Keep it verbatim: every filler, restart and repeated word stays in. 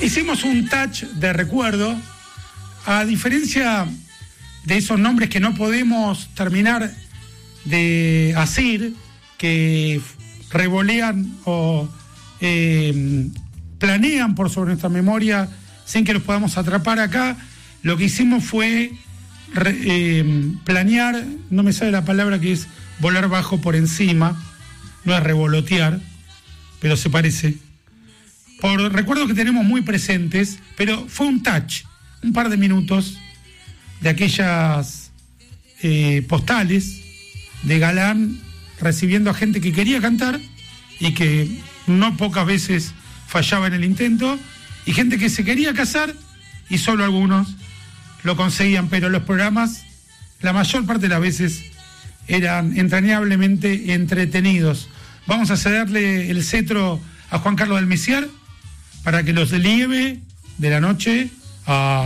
Hicimos un touch de recuerdo, a diferencia de esos nombres que no podemos terminar de asir, que revolean o eh, planean por sobre nuestra memoria sin que los podamos atrapar acá. Lo que hicimos fue re, eh, planear, no me sale la palabra, que es volar bajo por encima, no es revolotear, pero se parece. Por recuerdos que tenemos muy presentes, pero fue un touch, un par de minutos de aquellas eh, postales de Galán recibiendo a gente que quería cantar y que no pocas veces fallaba en el intento, y gente que se quería casar y solo algunos lo conseguían, pero los programas la mayor parte de las veces eran entrañablemente entretenidos. Vamos a cederle el cetro a Juan Carlos del Mesiar para que los lleve de la noche a